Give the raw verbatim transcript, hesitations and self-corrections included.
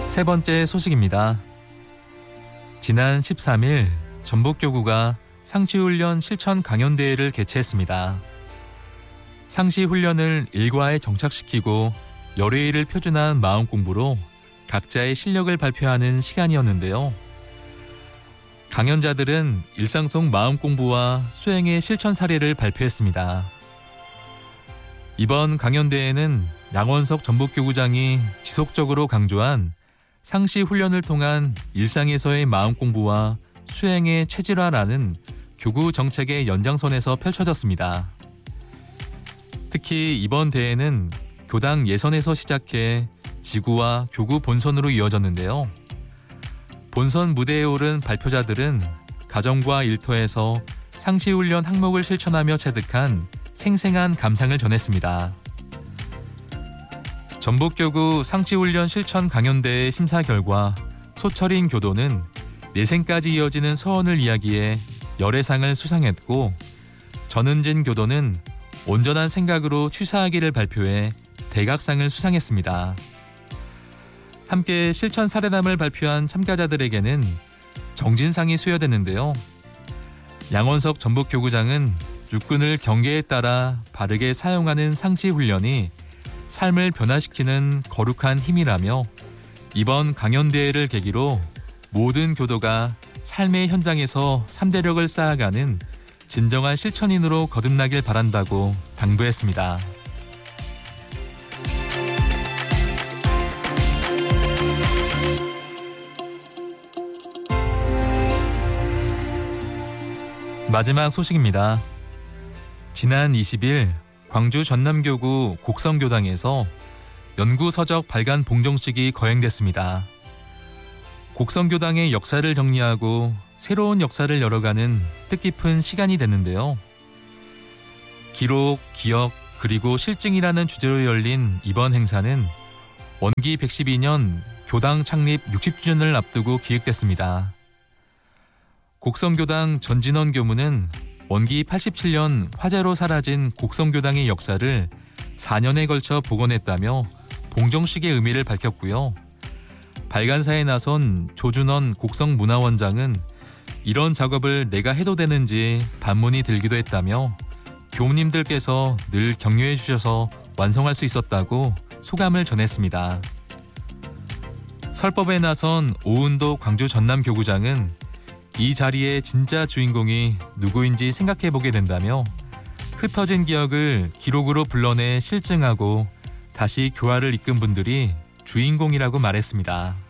세 번째 소식입니다. 지난 십삼 일 전북교구가 상시훈련 실천 강연대회를 개최했습니다. 상시훈련을 일과에 정착시키고 열의를 표준한 마음공부로 각자의 실력을 발표하는 시간이었는데요. 강연자들은 일상 속 마음공부와 수행의 실천 사례를 발표했습니다. 이번 강연대회는 양원석 전북교구장이 지속적으로 강조한 상시 훈련을 통한 일상에서의 마음공부와 수행의 체질화라는 교구 정책의 연장선에서 펼쳐졌습니다. 특히 이번 대회는 교당 예선에서 시작해 지구와 교구 본선으로 이어졌는데요. 본선 무대에 오른 발표자들은 가정과 일터에서 상시훈련 항목을 실천하며 체득한 생생한 감상을 전했습니다. 전북교구 상시훈련 실천 강연대회 심사 결과 소철인 교도는 내생까지 이어지는 서원을 이야기해 열애상을 수상했고, 전은진 교도는 온전한 생각으로 취사하기를 발표해 대각상을 수상했습니다. 함께 실천 사례담을 발표한 참가자들에게는 정진상이 수여됐는데요. 양원석 전북교구장은 육군을 경계에 따라 바르게 사용하는 상시훈련이 삶을 변화시키는 거룩한 힘이라며 이번 강연대회를 계기로 모든 교도가 삶의 현장에서 삼대력을 쌓아가는 진정한 실천인으로 거듭나길 바란다고 당부했습니다. 마지막 소식입니다. 지난 이십 일 광주 전남교구 곡성교당에서 연구서적 발간 봉정식이 거행됐습니다. 곡성교당의 역사를 정리하고 새로운 역사를 열어가는 뜻깊은 시간이 됐는데요. 기록, 기억, 그리고 실증이라는 주제로 열린 이번 행사는 원기 백십이 년 교당 창립 육십 주년을 앞두고 기획됐습니다. 곡성교당 전진원 교무는 원기 팔십칠 년 화재로 사라진 곡성교당의 역사를 사 년에 걸쳐 복원했다며 봉정식의 의미를 밝혔고요. 발간사에 나선 조준원 곡성문화원장은 이런 작업을 내가 해도 되는지 반문이 들기도 했다며 교무님들께서 늘 격려해 주셔서 완성할 수 있었다고 소감을 전했습니다. 설법에 나선 오은도 광주 전남교구장은 이 자리의 진짜 주인공이 누구인지 생각해보게 된다며 흩어진 기억을 기록으로 불러내 실증하고 다시 교화를 이끈 분들이 주인공이라고 말했습니다.